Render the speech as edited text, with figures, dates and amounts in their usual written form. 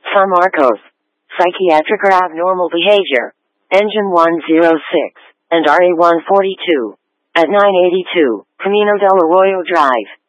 San Marcos. Psychiatric or abnormal behavior. Engine 106 and RA 142 at 982 Camino del Arroyo Drive.